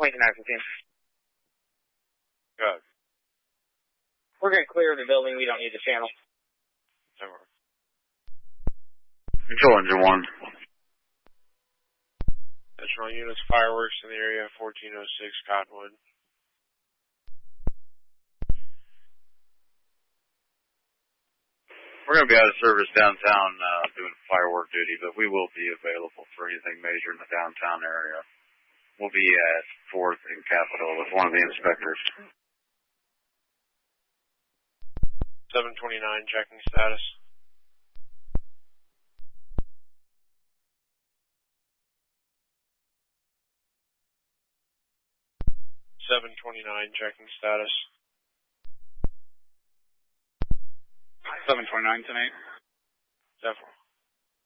2915. Good. We're going to clear the building. We don't need the channel. Over. Control engine 1. Additional units, fireworks in the area, 1406 Cottonwood. We're going to be out of service downtown doing firework duty, but we will be available for anything major in the downtown area. We'll be at 4th and Capitol with one of the inspectors. 729, checking status. Checking status. 729 tonight. Definitely.